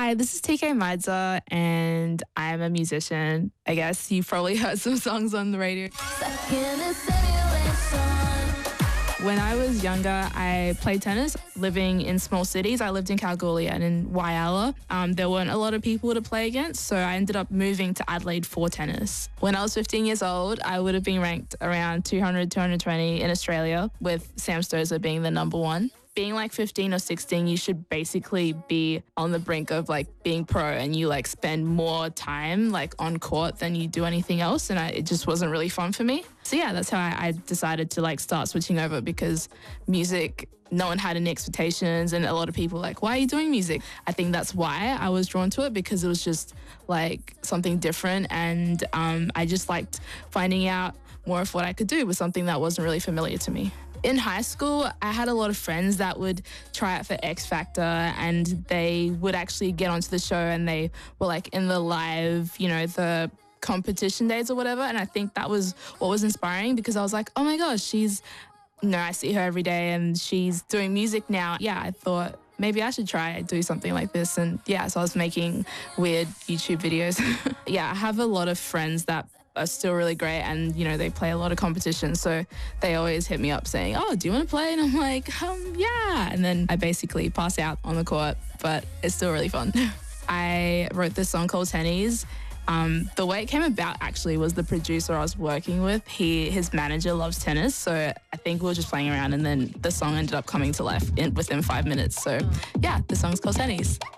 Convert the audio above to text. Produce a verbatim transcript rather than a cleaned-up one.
Hi, this is T K Midza, and I'm a musician. I guess you've probably heard some songs on the radio. When I was younger, I played tennis. Living in small cities, I lived in Kalgoorlie and in Whyalla. Um, there weren't a lot of people to play against, so I ended up moving to Adelaide for tennis. When I was fifteen years old, I would have been ranked around two hundred, two hundred twenty in Australia, with Sam Stosur being the number one. Being like fifteen or sixteen, you should basically be on the brink of like being pro, and you like spend more time like on court than you do anything else, and I, it just wasn't really fun for me. So yeah, that's how I, I decided to like start switching over, because music, no one had any expectations, and a lot of people were like, why are you doing music? I think that's why I was drawn to it, because it was just like something different, and um, I just liked finding out more of what I could do with something that wasn't really familiar to me. In high school, I had a lot of friends that would try out for X Factor, and they would actually get onto the show, and they were like in the live, you know, the competition days or whatever. And I think that was what was inspiring, because I was like, oh my gosh, she's, you know, I see her every day and she's doing music now. Yeah, I thought maybe I should try do something like this. And yeah, so I was making weird YouTube videos. Yeah, I have a lot of friends that are still really great, and you know, they play a lot of competitions, so they always hit me up saying, oh, do you want to play? And I'm like, um yeah, and then I basically pass out on the court, but it's still really fun. I wrote this song called Tennies. Um, the way it came about actually was the producer I was working with. He, his manager loves tennis, so I think we were just playing around, and then the song ended up coming to life in, within five minutes. So yeah, the song's called Tennies.